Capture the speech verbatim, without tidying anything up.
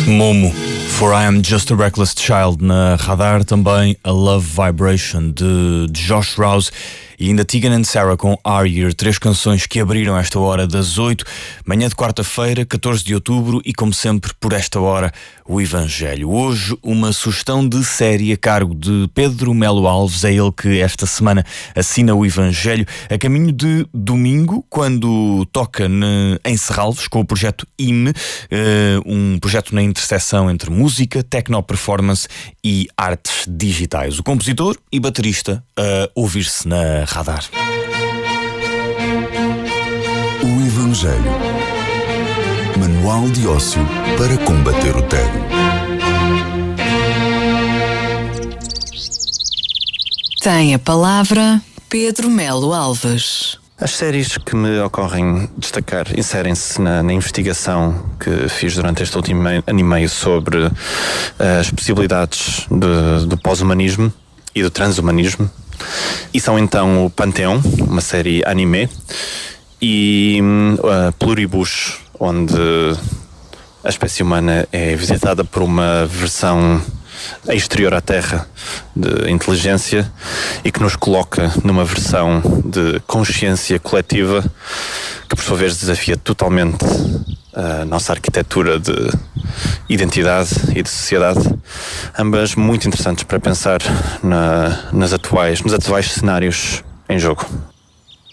Momo, For I Am Just a Reckless Child, na Radar. Também A Love Vibration, de Josh Rouse, e ainda Tegan and Sara com Are You, três canções que abriram esta hora das oito, manhã de quarta-feira, catorze de outubro, e como sempre, por esta hora, o Evangelho. Hoje, uma sugestão de série a cargo de Pedro Melo Alves, é ele que esta semana assina o Evangelho, a caminho de domingo, quando toca ne, em Serralves, com o projeto I M E, uh, um projeto na interseção entre música, tecno-performance e artes digitais. O compositor e baterista a ouvir-se na Radar. O Evangelho. Manual de ócio para combater o tédio. Tem a palavra Pedro Melo Alves. As séries que me ocorrem destacar inserem-se na, na investigação que fiz durante este último ano e meio sobre uh, as possibilidades de, do pós-humanismo e do transhumanismo. E são então o Pantheon, uma série anime, e uh, Pluribus, onde a espécie humana é visitada por uma versão exterior à Terra de inteligência e que nos coloca numa versão de consciência coletiva que por sua vez desafia totalmente a nossa arquitetura de identidade e de sociedade, ambas muito interessantes para pensar na, nas atuais, nos atuais cenários em jogo.